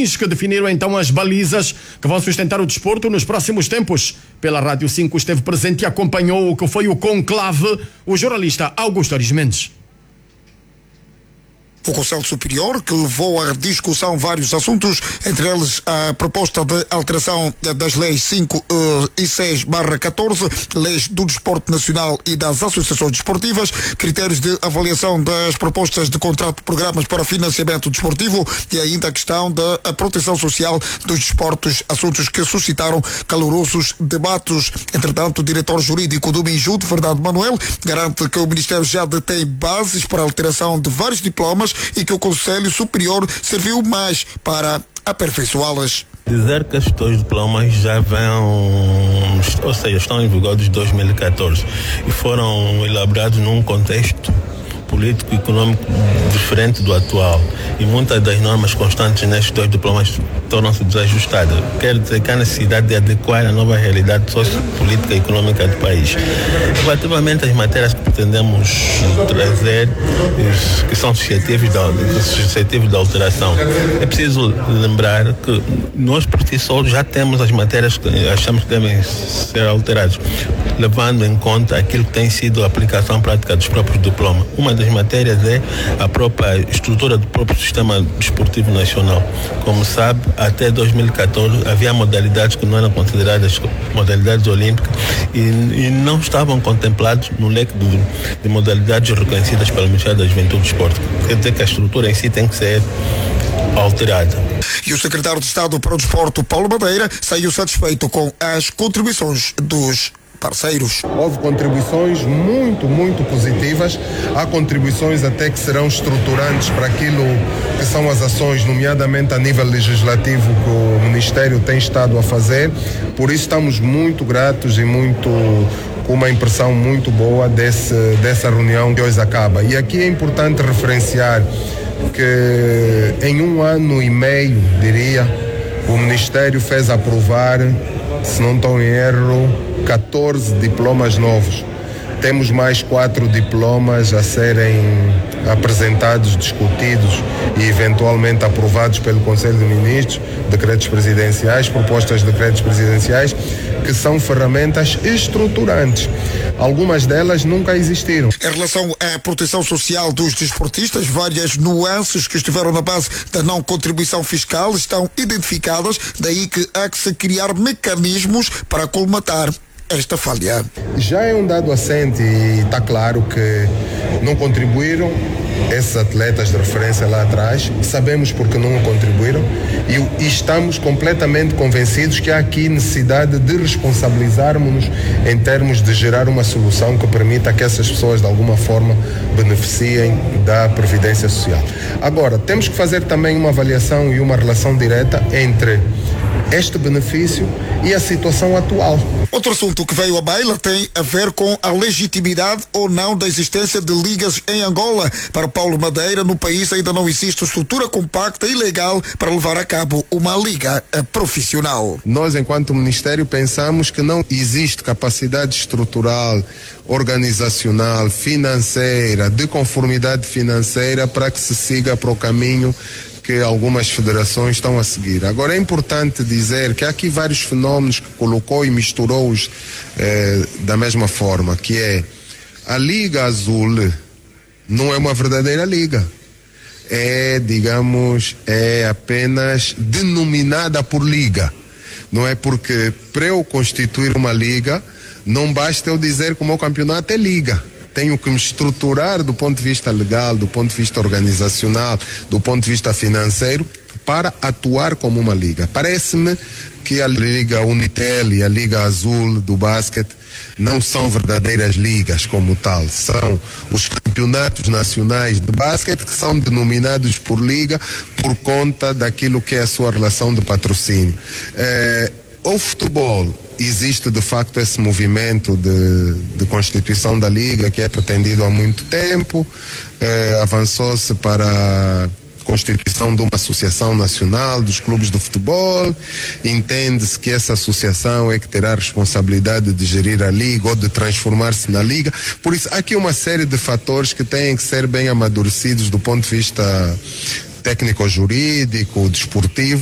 eleições que definiram então as balizas que vão sustentar o desporto nos próximos tempos. Pela Rádio 5 esteve presente e acompanhou o que foi o conclave o jornalista Augusto Aris Mendes. O Conselho Superior, que levou à discussão vários assuntos, entre eles a proposta de alteração das leis 5 e 6/14, leis do desporto nacional e das associações desportivas, critérios de avaliação das propostas de contrato de programas para financiamento desportivo e ainda a questão da proteção social dos desportos, assuntos que suscitaram calorosos debates. Entretanto, o diretor jurídico do Minjude, Fernando Manuel, garante que o Ministério já detém bases para a alteração de vários diplomas e que o Conselho Superior serviu mais para aperfeiçoá-las. Dizer que estes dois diplomas já vão, ou seja, estão em vigor desde 2014 e foram elaborados num contexto político e econômico diferente do atual, e muitas das normas constantes nestes dois diplomas tornam-se desajustadas. Quer dizer que há necessidade de adequar a nova realidade sociopolítica e econômica do país. Relativamente às matérias que pretendemos trazer, que são suscetíveis da alteração, é preciso lembrar que nós por si só já temos as matérias que achamos que devem ser alteradas, levando em conta aquilo que tem sido a aplicação prática dos próprios diplomas. Uma das matérias é a própria estrutura do próprio sistema desportivo nacional. Como sabe, até 2014 havia modalidades que não eram consideradas modalidades olímpicas e não estavam contemplados no leque de modalidades reconhecidas pelo Ministério da Juventude e do Desporto. Quer dizer que a estrutura em si tem que ser alterada. E o secretário de Estado para o Desporto, Paulo Madeira, saiu satisfeito com as contribuições dos parceiros. Houve contribuições muito positivas. Há contribuições até que serão estruturantes para aquilo que são as ações, nomeadamente a nível legislativo, que o Ministério tem estado a fazer. Por isso estamos muito gratos e com uma impressão muito boa dessa reunião que hoje acaba. E aqui é importante referenciar que em 1 ano e meio, diria, o Ministério fez aprovar, se não estou em erro, 14 diplomas novos. Temos mais 4 diplomas a serem apresentados, discutidos e eventualmente aprovados pelo Conselho de Ministros, decretos presidenciais, propostas de decretos presidenciais, que são ferramentas estruturantes. Algumas delas nunca existiram. Em relação à proteção social dos desportistas, várias nuances que estiveram na base da não contribuição fiscal estão identificadas, daí que há que se criar mecanismos para colmatar esta falha. Já é um dado assente e está claro que não contribuíram esses atletas de referência lá atrás, sabemos porque não contribuíram e estamos completamente convencidos que há aqui necessidade de responsabilizarmos-nos em termos de gerar uma solução que permita que essas pessoas de alguma forma beneficiem da Previdência Social. Agora, temos que fazer também uma avaliação e uma relação direta entre este benefício e a situação atual. Outro assunto que veio à baila tem a ver com a legitimidade ou não da existência de ligas em Angola. Para Paulo Madeira, no país ainda não existe estrutura compacta e legal para levar a cabo uma liga profissional. Nós, enquanto Ministério, pensamos que não existe capacidade estrutural, organizacional, financeira, de conformidade financeira para que se siga para o caminho que algumas federações estão a seguir. Agora é importante dizer que há aqui vários fenómenos que colocou e misturou-os da mesma forma, que é a Liga Azul não é uma verdadeira liga. É apenas denominada por liga. Não é porque para eu constituir uma liga, não basta eu dizer que o meu campeonato é liga. Tenho que me estruturar do ponto de vista legal, do ponto de vista organizacional, do ponto de vista financeiro, para atuar como uma liga. Parece-me que a Liga Unitel e a Liga Azul do basquete não são verdadeiras ligas como tal. São os campeonatos nacionais de basquete que são denominados por liga por conta daquilo que é a sua relação de patrocínio. O futebol, existe de facto esse movimento de constituição da liga que é pretendido há muito tempo, avançou-se para a constituição de uma associação nacional dos clubes de futebol, entende-se que essa associação é que terá a responsabilidade de gerir a liga ou de transformar-se na liga. Por isso há aqui uma série de fatores que têm que ser bem amadurecidos do ponto de vista técnico-jurídico, desportivo,